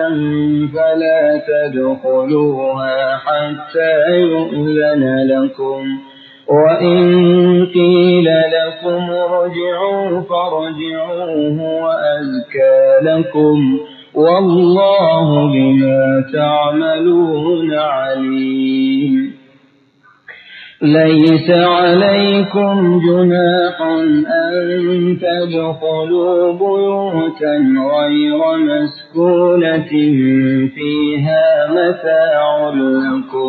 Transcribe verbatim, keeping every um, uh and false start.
فلا تدخلوها حتى يؤذن لكم، وإن قيل لكم ارجعوا فارجعوا هو أزكى لكم، والله بما تعملون عليم. ليس عليكم جناح أن تدخلوا بيوتا غير مسكونة فيها متاع لكم